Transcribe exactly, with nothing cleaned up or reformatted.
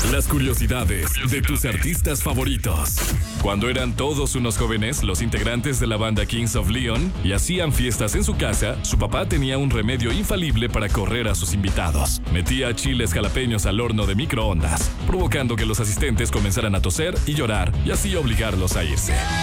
Las curiosidades de tus artistas favoritos. Cuando eran todos unos jóvenes, los integrantes de la banda Kings of Leon y hacían fiestas en su casa, su papá tenía un remedio infalible para correr a sus invitados. Metía chiles jalapeños al horno de microondas, provocando que los asistentes comenzaran a toser y llorar y así obligarlos a irse.